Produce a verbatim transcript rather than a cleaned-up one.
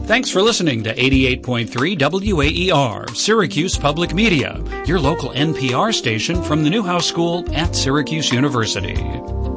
Thanks for listening to eighty-eight point three W A E R, Syracuse Public Media, your local N P R station from the Newhouse School at Syracuse University.